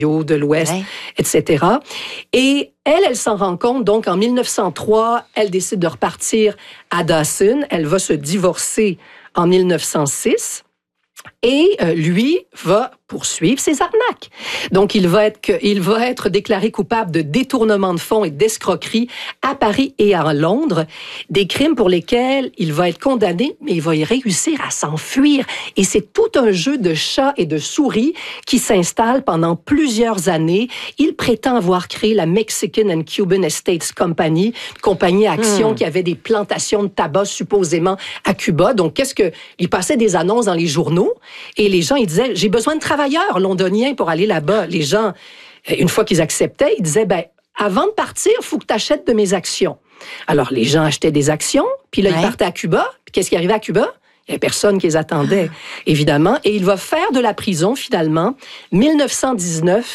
de l'Ouest, etc. Et elle s'en rend compte. Donc, en 1903, elle décide de repartir à Dawson. Elle va se divorcer en 1906. Et lui va poursuivre ses arnaques. Donc, il va être déclaré coupable de détournement de fonds et d'escroquerie à Paris et à Londres, des crimes pour lesquels il va être condamné, mais il va y réussir à s'enfuir. Et c'est tout un jeu de chat et de souris qui s'installe pendant plusieurs années. Il prétend avoir créé la Mexican and Cuban Estates Company, compagnie à action qui avait des plantations de tabac supposément à Cuba. Donc, il passait des annonces dans les journaux et les gens, ils disaient, j'ai besoin de travailleurs londoniens pour aller là-bas. Les gens, une fois qu'ils acceptaient, ils disaient, avant de partir, il faut que tu achètes de mes actions. Alors, les gens achetaient des actions, puis là, ils partaient à Cuba. Puis qu'est-ce qui arrivait à Cuba? Il n'y avait personne qui les attendait, évidemment. Et il va faire de la prison, finalement, 1919.